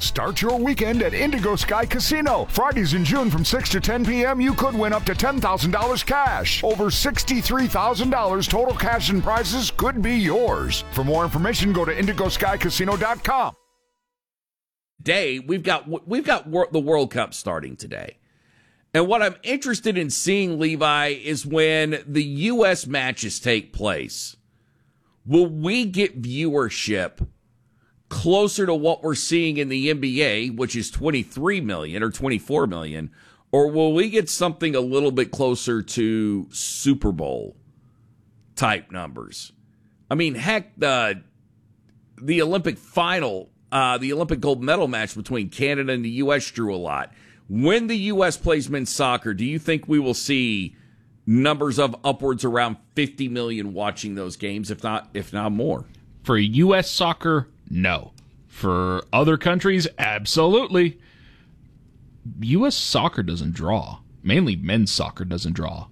Start your weekend at Indigo Sky Casino. Fridays in June from 6 to 10 p.m., you could win up to $10,000 cash. Over $63,000 total cash and prizes could be yours. For more information, go to IndigoSkyCasino.com. Today, we've got the World Cup starting today. And what I'm interested in seeing, Levi, is when the U.S. matches take place, will we get viewership closer to what we're seeing in the NBA, which is 23 million or 24 million, or will we get something a little bit closer to Super Bowl type numbers? I mean, heck, the Olympic final, the Olympic gold medal match between Canada and the U.S. drew a lot. When the U.S. plays men's soccer, do you think we will see numbers of upwards around 50 million watching those games, if not more? For U.S. soccer, no. For other countries, absolutely. U.S. soccer doesn't draw. Mainly men's soccer doesn't draw.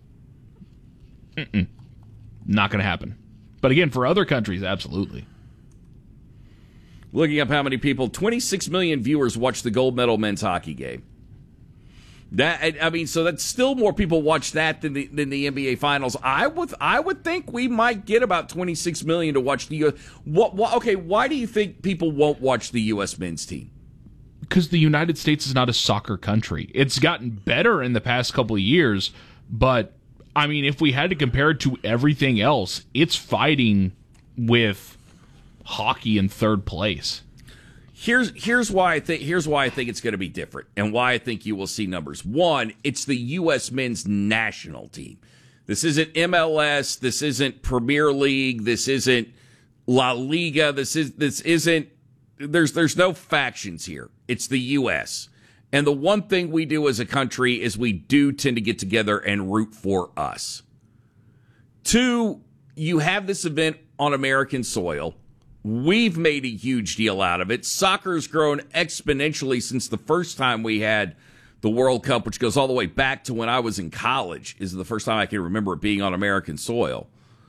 Not going to happen. But again, for other countries, absolutely. Looking up how many people, 26 million viewers watched the gold medal men's hockey game. So that's still more people watch that than the NBA Finals. I would think we might get about 26 million to watch the U.S. Okay, why do you think people won't watch the U.S. men's team? Because the United States is not a soccer country. It's gotten better in the past couple of years, but I mean, if we had to compare it to everything else, it's fighting with hockey in third place. Here's why I think it's going to be different, and why I think you will see numbers. One, it's the U.S. men's national team. This isn't MLS. This isn't Premier League. This isn't La Liga. This isn't. There's no factions here. It's the U.S. And the one thing we do as a country is we do tend to get together and root for us. Two, you have this event on American soil. We've made a huge deal out of it. Soccer's grown exponentially since the first time we had the World Cup, which goes all the way back to when I was in college, is the first time I can remember it being on American soil.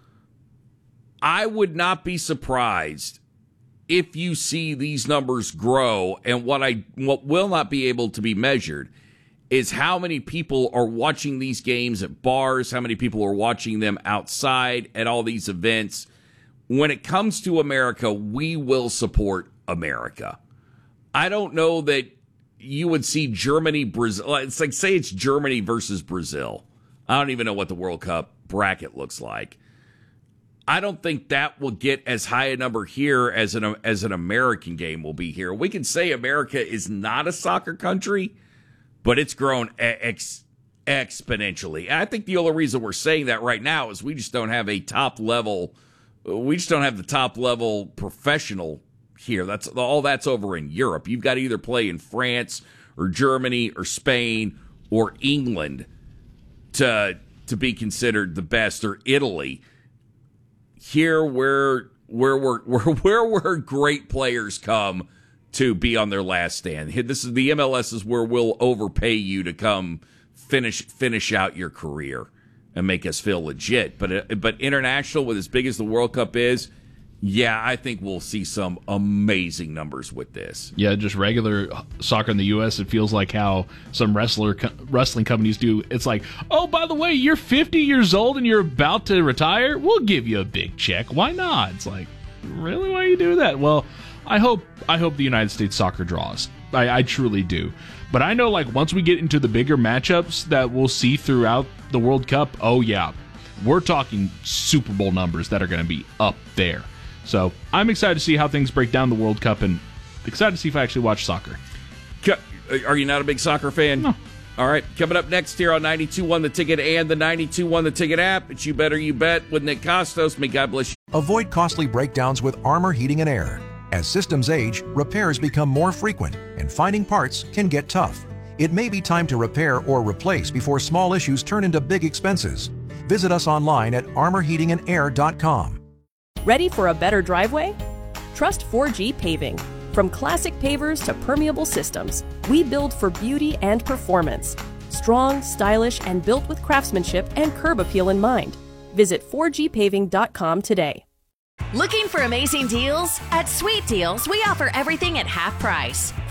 I would not be surprised if you see these numbers grow, and what will not be able to be measured is how many people are watching these games at bars, how many people are watching them outside at all these events. When it comes to America, we will support America. I don't know that you would see Germany, Brazil. It's like, say it's Germany versus Brazil. I don't even know what the World Cup bracket looks like. I don't think that will get as high a number here as an American game will be here. We can say America is not a soccer country, but it's grown exponentially. And I think the only reason we're saying that right now is we just don't have a top level. We just don't have the top level professional here. That's over in Europe. You've got to either play in France or Germany or Spain or England to be considered the best, or Italy. Here, where great players come to be on their last stand. This is the MLS is where we'll overpay you to come finish out your career and make us feel legit. But international, with as big as the World Cup is, yeah, I think we'll see some amazing numbers with this. Yeah, just regular soccer in the U.S., it feels like how some wrestling companies do. It's like, oh, by the way, you're 50 years old and you're about to retire? We'll give you a big check. Why not? It's like, really? Why you do that? Well, I hope the United States soccer draws. I truly do. But I know, like, once we get into the bigger matchups that we'll see throughout the World Cup, oh, yeah, we're talking Super Bowl numbers that are going to be up there. So I'm excited to see how things break down the World Cup, and excited to see if I actually watch soccer. Are you not a big soccer fan? No. All right, coming up next here on 92.1 The Ticket and the 92.1 The Ticket app, it's You Better You Bet with Nick Costos. May God bless you. Avoid costly breakdowns with Armor Heating and Air. As systems age, repairs become more frequent, and finding parts can get tough. It may be time to repair or replace before small issues turn into big expenses. Visit us online at armorheatingandair.com. Ready for a better driveway? Trust 4G Paving. From classic pavers to permeable systems, we build for beauty and performance. Strong, stylish, and built with craftsmanship and curb appeal in mind. Visit 4gpaving.com today. Looking for amazing deals? At Sweet Deals, we offer everything at half price.